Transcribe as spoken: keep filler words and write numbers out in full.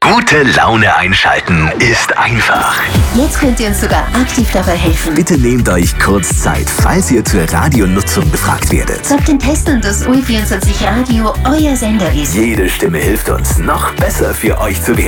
Gute Laune einschalten ist einfach. Jetzt könnt ihr uns sogar aktiv dabei helfen. Bitte nehmt euch kurz Zeit, falls ihr zur Radionutzung befragt werdet. Sagt den Testern, dass U vierundzwanzig Radio euer Sender ist. Jede Stimme hilft uns, noch besser für euch zu werden.